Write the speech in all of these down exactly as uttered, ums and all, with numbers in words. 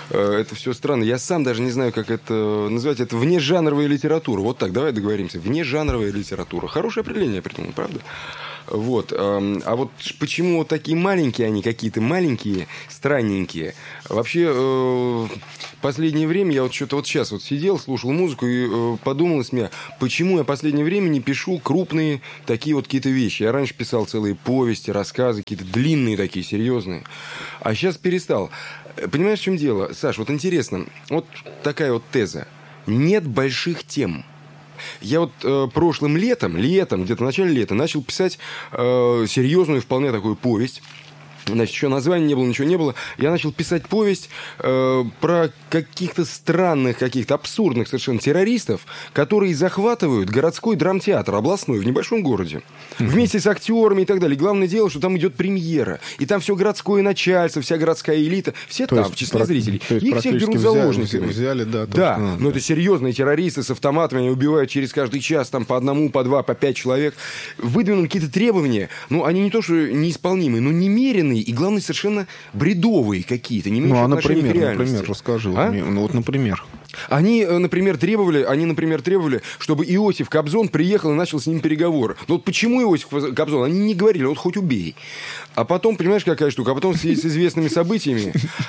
это все странно. Я сам даже не знаю, как это назвать. Это внежанровая литература. Вот так, давай договоримся. Внежанровая литература. Хорошее определение я придумал, правда? Вот. А вот почему вот такие маленькие они, какие-то маленькие, странненькие? Вообще, в последнее время я вот что-то вот сейчас вот сидел, слушал музыку и подумал с меня, почему я в последнее время не пишу крупные такие вот какие-то вещи. Я раньше писал целые повести, рассказы, какие-то длинные такие, серьезные. А сейчас перестал. Понимаешь, в чем дело? Саш, вот интересно, вот такая вот теза. Нет больших тем. Я вот э, прошлым летом, летом, где-то в начале лета, начал писать э, серьезную, вполне такую повесть. Значит, еще названия не было, ничего не было. Я начал писать повесть э, про каких-то странных, каких-то абсурдных совершенно террористов, которые захватывают городской драмтеатр областной в небольшом городе. Mm-hmm. Вместе с актерами и так далее. Главное дело, что там идет премьера. И там все городское начальство, вся городская элита. Все то там, в числе про... зрителей. Их всех берут заложниками. Взяли, да. Да, а, но да. это серьезные террористы с автоматами. Они убивают через каждый час там по одному, по два, по пять человек. Выдвинули какие-то требования. Ну, они не то, что неисполнимые, но немеренные. И, главное, совершенно бредовые какие-то, не имеющие ну, а отношения например, к реальности. Например, расскажи. А? Мне, ну, вот, например. Они, например, требовали, они, например, требовали, чтобы Иосиф Кобзон приехал и начал с ним переговоры. Но вот почему Иосиф Кобзон? Они не говорили, вот хоть убей. А потом, понимаешь, какая штука? А потом в связи с известными событиями,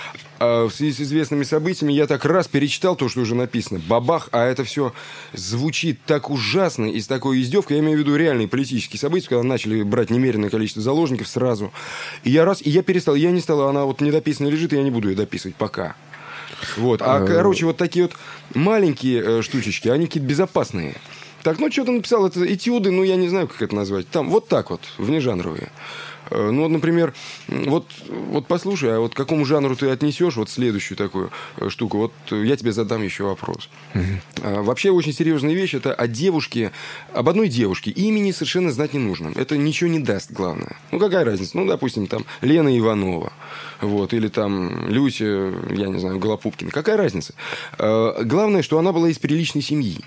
в связи с известными событиями я так раз перечитал то, что уже написано. Бабах, а это все звучит так ужасно и с такой издевкой. Я имею в виду реальные политические события, когда начали брать немеренное количество заложников сразу. И я раз, и я перестал, я не стал, она вот недописанная лежит, и я не буду ее дописывать пока. Вот. А, короче, вот такие вот маленькие э, штучечки, они какие-то безопасные. Так, ну, что-то написал, это этюды, ну, я не знаю, как это назвать. Там вот так вот, внежанровые. Э, ну, вот, например, вот, вот послушай, а вот к какому жанру ты отнесешь вот следующую такую э, штуку? Вот я тебе задам еще вопрос. Mm-hmm. А, вообще, очень серьезная вещь, это о девушке, об одной девушке. Имени совершенно знать не нужно. Это ничего не даст, главное. Ну, какая разница? Ну, допустим, там, Лена Иванова. Вот, или там Люся, я не знаю, Голопупкина. Какая разница? Э, главное, что она была из приличной семьи.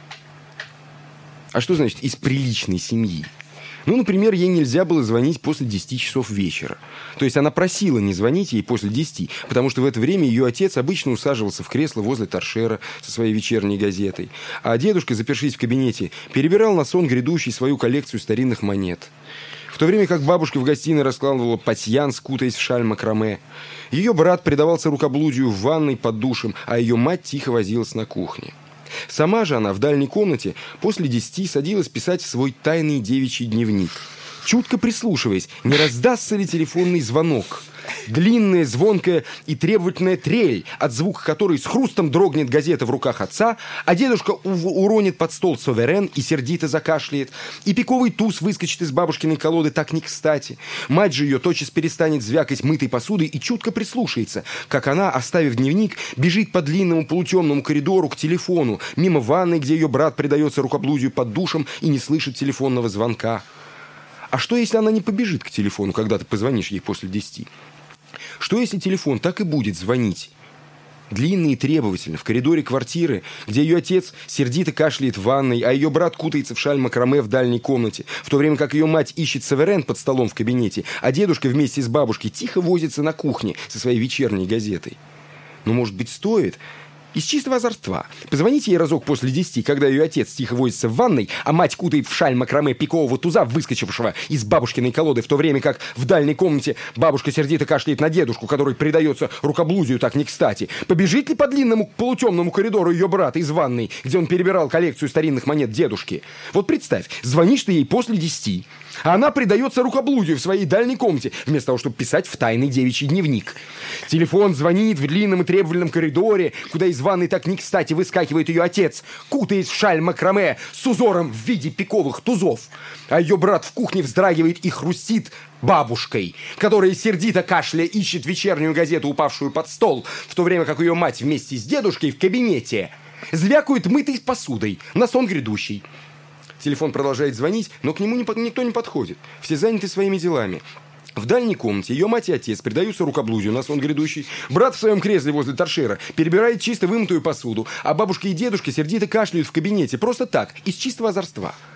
А что значит из приличной семьи? Ну, например, ей нельзя было звонить после десяти часов вечера. То есть она просила не звонить ей после десяти, потому что в это время ее отец обычно усаживался в кресло возле торшера со своей вечерней газетой. А дедушка, запершись в кабинете, перебирал на сон грядущий свою коллекцию старинных монет. В то время как бабушка в гостиной раскладывала пасьянс, кутаясь в шаль макраме. Ее брат предавался рукоблудию в ванной под душем, а ее мать тихо возилась на кухне. Сама же она в дальней комнате после десяти садилась писать в свой тайный девичий дневник, чутко прислушиваясь, не раздастся ли телефонный звонок. Длинная, звонкая и требовательная трель, от звука которой с хрустом дрогнет газета в руках отца, а дедушка уронит под стол суверен и сердито закашляет, и пиковый туз выскочит из бабушкиной колоды так не кстати. Мать же ее тотчас перестанет звякать мытой посудой и чутко прислушается, как она, оставив дневник, бежит по длинному полутемному коридору к телефону, мимо ванной, где ее брат предается рукоблудию под душем и не слышит телефонного звонка. А что, если она не побежит к телефону, когда ты позвонишь ей после десяти? Что, если телефон так и будет звонить? Длинно и требовательно, в коридоре квартиры, где ее отец сердито кашляет в ванной, а ее брат кутается в шаль макраме в дальней комнате, в то время как ее мать ищет суверен под столом в кабинете, а дедушка вместе с бабушкой тихо возится на кухне со своей вечерней газетой. Но, может быть, стоит... Из чистого озорства. Позвоните ей разок после десяти, когда ее отец тихо возится в ванной, а мать кутает в шаль макраме пикового туза, выскочившего из бабушкиной колоды, в то время как в дальней комнате бабушка сердито кашляет на дедушку, который предается рукоблудию так не кстати. Побежит ли по длинному полутемному коридору ее брат из ванной, где он перебирал коллекцию старинных монет дедушки? Вот представь, звонишь ты ей после десяти, а она предается рукоблудию в своей дальней комнате, вместо того, чтобы писать в тайный девичий дневник. Телефон звонит в длинном и требовательном коридоре, куда из ванной так не кстати выскакивает ее отец, кутаясь в шаль макраме с узором в виде пиковых тузов. А ее брат в кухне вздрагивает и хрустит бабушкой, которая сердито кашля ищет вечернюю газету, упавшую под стол, в то время как ее мать вместе с дедушкой в кабинете звякают мытой посудой на сон грядущий. Телефон продолжает звонить, но к нему никто не подходит. Все заняты своими делами. В дальней комнате ее мать и отец предаются рукоблудию на сон грядущий. Брат в своем кресле возле торшера перебирает чисто вымытую посуду, а бабушка и дедушка сердито кашляют в кабинете. Просто так, из чистого озорства.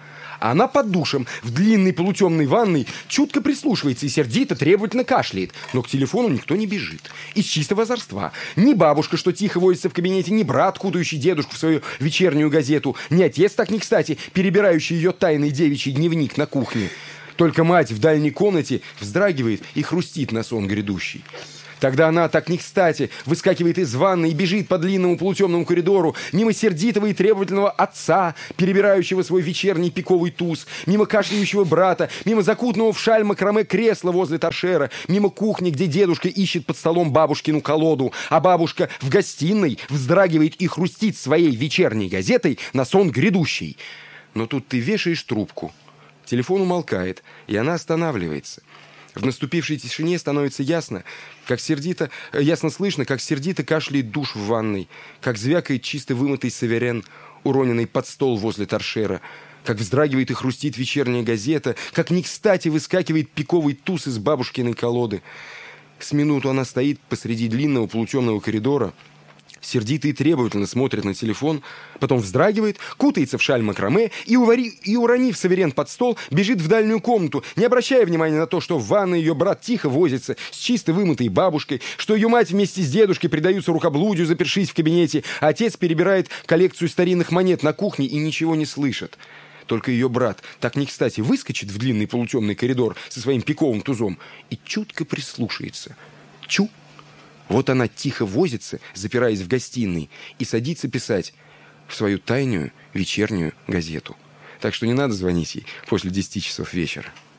А она под душем, в длинной полутемной ванной, чутко прислушивается и сердито, требовательно кашляет. Но к телефону никто не бежит. Из чистого озорства. Ни бабушка, что тихо возится в кабинете, ни брат, кутающий дедушку в свою вечернюю газету, ни отец, так не кстати, перебирающий ее тайный девичий дневник на кухне. Только мать в дальней комнате вздрагивает и хрустит на сон грядущий. Тогда она, так не кстати, выскакивает из ванны и бежит по длинному полутемному коридору, мимо сердитого и требовательного отца, перебирающего свой вечерний пиковый туз, мимо кашляющего брата, мимо закутанного в шаль макраме кресла возле торшера, мимо кухни, где дедушка ищет под столом бабушкину колоду, а бабушка в гостиной вздрагивает и хрустит своей вечерней газетой на сон грядущий. Но тут ты вешаешь трубку, телефон умолкает, и она останавливается. В наступившей тишине становится ясно, как сердито, ясно слышно, как сердито кашляет душ в ванной, как звякает чисто вымытый саверен, уроненный под стол возле торшера, как вздрагивает и хрустит вечерняя газета, как не кстати выскакивает пиковый туз из бабушкиной колоды. С минуту она стоит посреди длинного полутемного коридора, сердито и требовательно смотрит на телефон, потом вздрагивает, кутается в шаль макраме и, увари, и уронив саверен под стол, бежит в дальнюю комнату, не обращая внимания на то, что в ванной ее брат тихо возится с чисто вымытой бабушкой, что ее мать вместе с дедушкой предаются рукоблудию, запершись в кабинете, а отец перебирает коллекцию старинных монет на кухне и ничего не слышит. Только ее брат так не кстати выскочит в длинный полутемный коридор со своим пиковым тузом и чутко прислушается. Чу! Вот она тихо возится, запираясь в гостиной, и садится писать в свою тайную вечернюю газету. Так что не надо звонить ей после десяти часов вечера.